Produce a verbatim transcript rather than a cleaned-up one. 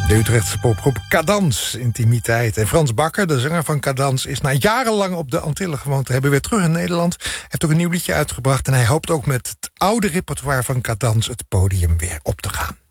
De Utrechtse popgroep Cadans, Intimiteit. En Frans Bakker, de zanger van Cadans, is na jarenlang op de Antillen gewoond te hebben weer terug in Nederland. Hij heeft ook een nieuw liedje uitgebracht en hij hoopt ook met het oude repertoire van Cadans het podium weer op te gaan.